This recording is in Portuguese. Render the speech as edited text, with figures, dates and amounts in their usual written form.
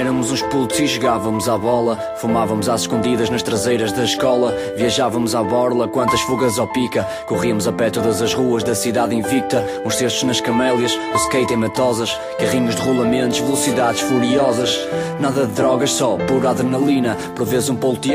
Éramos uns putos e jogávamos à bola. Fumávamos às escondidas nas traseiras da escola. Viajávamos à borla, quantas fugas ao pica. Corríamos a pé todas as ruas da cidade invicta. Uns cestos nas camélias, o skate em matosas. Carrinhos de rolamentos, velocidades furiosas. Nada de drogas, só pura adrenalina. Por vezes um polteado